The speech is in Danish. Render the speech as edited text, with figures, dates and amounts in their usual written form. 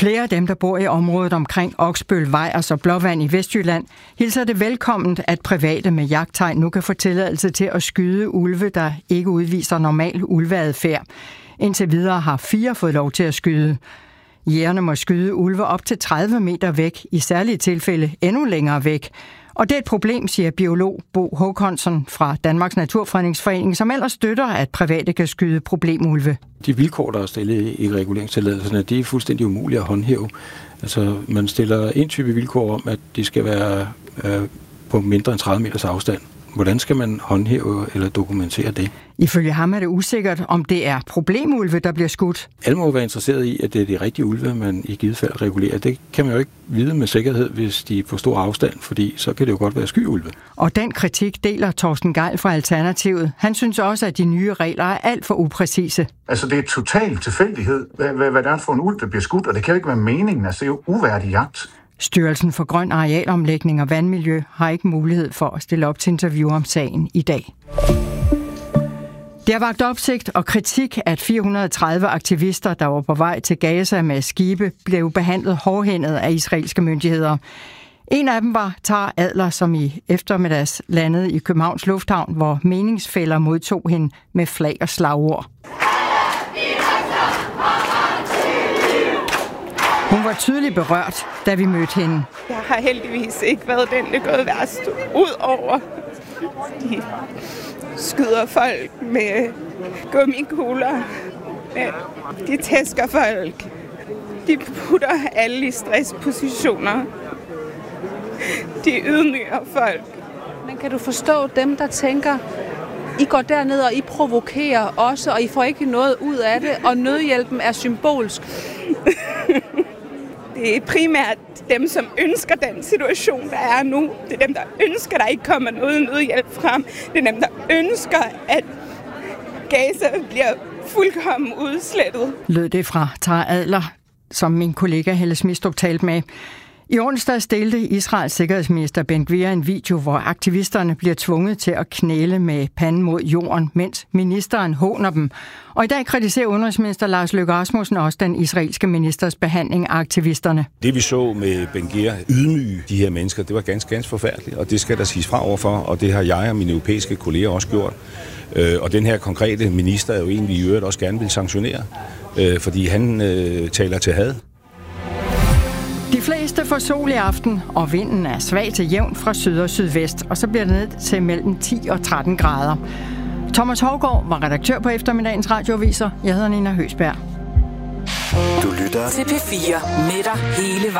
Flere af dem, der bor i området omkring Oksbøl, Vejers og Blåvand i Vestjylland, hilser det velkomment, at private med jagttegn nu kan få tilladelse til at skyde ulve, der ikke udviser normal ulveadfærd. Indtil videre har 4 fået lov til at skyde. Jægerne må skyde ulve op til 30 meter væk, i særlige tilfælde endnu længere væk. Og det er et problem, siger biolog Bo Håkansson fra Danmarks Naturfredningsforening, som ellers støtter, at private kan skyde problemulve. De vilkår, der er stillet i reguleringstilladelserne, de er fuldstændig umulige at håndhæve. Altså, man stiller en type vilkår om, at de skal være på mindre end 30 meters afstand. Hvordan skal man håndhæve eller dokumentere det? Ifølge ham er det usikkert, om det er problemulve, der bliver skudt. Alle må være interesseret i, at det er de rigtige ulve, man i givet fald regulerer. Det kan man jo ikke vide med sikkerhed, hvis de er på stor afstand, fordi så kan det jo godt være skyulve. Og den kritik deler Torsten Gejl fra Alternativet. Han synes også, at de nye regler er alt for upræcise. Altså, det er total tilfældighed, hvad det er for en ulv, der bliver skudt, og det kan jo ikke være meningen. Altså, det er jo uværdig jagt. Styrelsen for Grøn Arealomlægning og Vandmiljø har ikke mulighed for at stille op til interview om sagen i dag. Det har vakt opsigt og kritik, at 430 aktivister, der var på vej til Gaza med skibe, blev behandlet hårdhændet af israelske myndigheder. En af dem var Tara Adler, som i eftermiddags landede i Københavns Lufthavn, hvor meningsfæller modtog hende med flag og slagord. Hun var tydeligt berørt, da vi mødte hende. Jeg har heldigvis ikke været den, der er gået værst ud over. De skyder folk med gummikugler. De tæsker folk. De putter alle i stresspositioner. De ydmyger folk. Men kan du forstå dem, der tænker, I går derned, og I provokerer også, og I får ikke noget ud af det, og nødhjælpen er symbolsk? Det er primært dem, som ønsker den situation, der er nu. Det er dem, der ønsker, der ikke kommer noget nødhjælp frem. Det er dem, der ønsker, at Gaza bliver fuldkommen udslettet. Lød det fra Tara Adler, som min kollega Helle Smidstrup talte med. I onsdag delte Israels sikkerhedsminister Ben Gvir en video, hvor aktivisterne bliver tvunget til at knæle med panden mod jorden, mens ministeren håner dem. Og i dag kritiserer udenrigsminister Lars Løkke Rasmussen også den israelske ministers behandling af aktivisterne. Det vi så med Ben Gvir ydmyge de her mennesker, det var ganske forfærdeligt, og det skal der siges fra overfor, og det har jeg og mine europæiske kolleger også gjort. Og den her konkrete minister er jo en, vi i øvrigt også gerne vil sanktionere, fordi han taler til had. De fleste får sol i aften, og vinden er svag til jævn fra syd og sydvest, og så bliver det ned til mellem 10 og 13 grader. Thomas Hougaard var redaktør på eftermiddagens radioaviser. Jeg hedder Nina Høsberg. Du lytter til P4 med dig hele